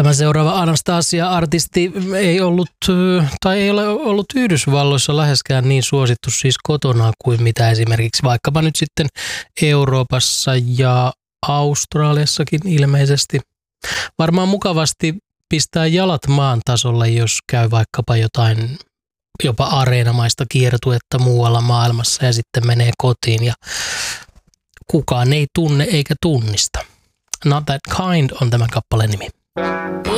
Tämä seuraava Anastasia-artisti ei ole ollut Yhdysvalloissa läheskään niin suosittu siis kotona kuin mitä esimerkiksi vaikkapa nyt sitten Euroopassa ja Australiassakin ilmeisesti. Varmaan mukavasti pistää jalat maan tasolle, jos käy vaikkapa jotain jopa areenamaista kiertuetta muualla maailmassa ja sitten menee kotiin ja kukaan ei tunne eikä tunnista. Not That Kind on tämän kappaleen nimi.